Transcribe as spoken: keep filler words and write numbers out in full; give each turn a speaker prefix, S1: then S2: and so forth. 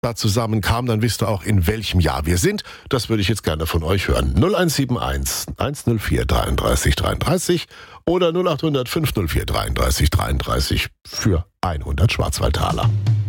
S1: da zusammenkam, dann wisst ihr auch, in welchem Jahr wir sind. Das würde ich jetzt gerne von euch hören. null eins sieben eins, eins null vier, dreiunddreißig dreiunddreißig oder null acht hundert, fünfhundertvier, dreiunddreißig dreiunddreißig für hundert Schwarzwaldtaler.